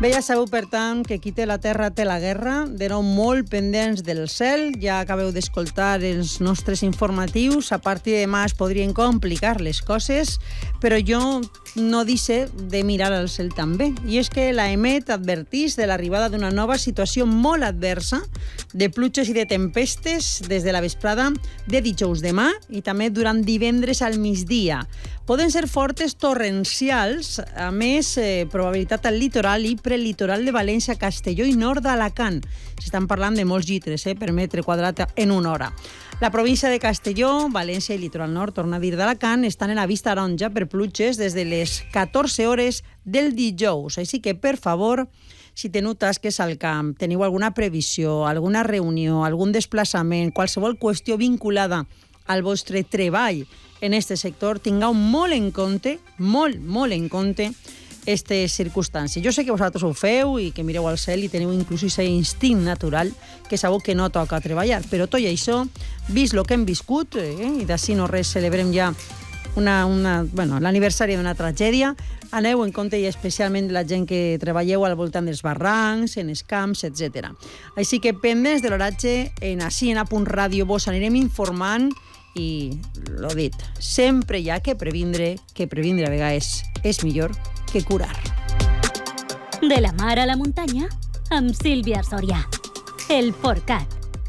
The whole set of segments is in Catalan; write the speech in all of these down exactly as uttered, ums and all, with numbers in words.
Bé, ja sabeu, per tant, que qui té la terra té la guerra. De nou, molt pendents del cel. Ja acabeu d'escoltar els nostres informatius. A partir de demà es podrien complicar les coses, però jo no deixe de mirar al cel també. I és que l'EMET advertís de l'arribada d'una nova situació molt adversa de pluges i de tempestes des de la vesprada de dijous demà i també durant divendres al migdia. Poden ser fortes torrencials, a més, eh, probabilitat al litoral i prelitoral de València, Castelló i nord d'Alacant. S'estan parlant de molts litres eh, per metre quadrat en una hora. La província de Castelló, València i litoral nord, torna a dir d'Alacant, estan en la vista taronja per pluges des de les catorze hores del dijous. Així que, per favor, si teniu tasques al camp, teniu alguna previsió, alguna reunió, algun desplaçament, qualsevol qüestió vinculada al vostre treball en este sector, tingueu molt en compte, molt, molt en compte, aquestes circumstàncies. Jo sé que vosaltres ho feu i que mireu al cel i teniu inclús aquest instint natural que sabeu que no toca treballar, però tot i això, vist el que hem viscut, eh, i d'ací no res celebrem ja una, una, bueno, l'aniversari d'una tragèdia, aneu en compte i especialment la gent que treballeu al voltant dels barrancs, en els camps, etcètera. Així que pendents de l'oratge, en així en A Punt Ràdio vos anirem informant i, lo dit, sempre hi ha que previndre, que previndre a vegades és millor que curar. De la mar a la muntanya, amb Sílvia Soria. El Porcat.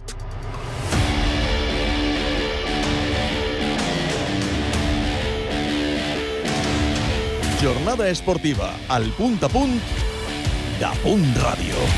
Jornada esportiva, al punt a punt d'A Punt Ràdio.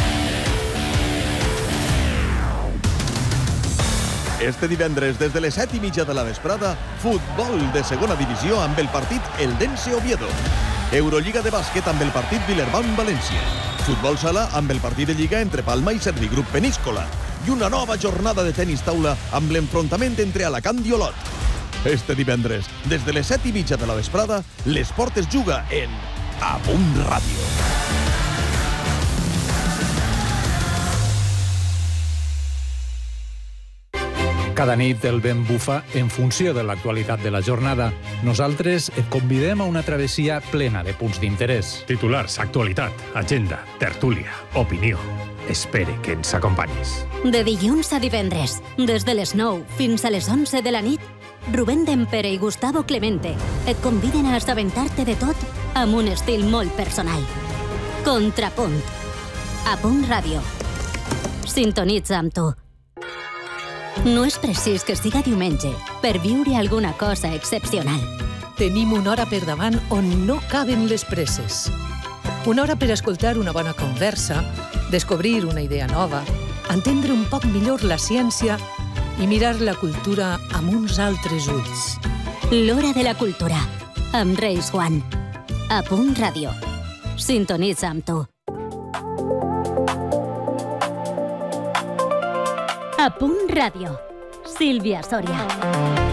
Este divendres, des de les set i mitja de la vesprada, futbol de segona divisió amb el partit Eldense Oviedo. Eurolliga de bàsquet amb el partit Villerban-València. Futbol sala amb el partit de Lliga entre Palma i Servigrup Peníscola. I una nova jornada de tenis taula amb l'enfrontament entre Alacant i Olot. Este divendres, des de les set i mitja de la vesprada, l'esport es juga en A Punt Ràdio. Cada nit el vent bufa en funció de l'actualitat de la jornada. Nosaltres et convidem a una travessia plena de punts d'interès. Titulars, actualitat, agenda, tertúlia, opinió. Espere que ens acompanyis. De dilluns a divendres, des de les nou fins a les onze de la nit, Rubén Dempere i Gustavo Clemente et conviden a assabentar-te de tot amb un estil molt personal. Contrapunt. A Punt Ràdio. Sintonitza amb tu. No és precís que siga diumenge per viure alguna cosa excepcional. Tenim una hora per davant on no caben les presses. Una hora per escoltar una bona conversa, descobrir una idea nova, entendre un poc millor la ciència i mirar la cultura amb uns altres ulls. L'Hora de la Cultura, amb Reis Juan. A Punt Ràdio. Sintonitza amb tu. A Punt Ràdio. Sílvia Soria.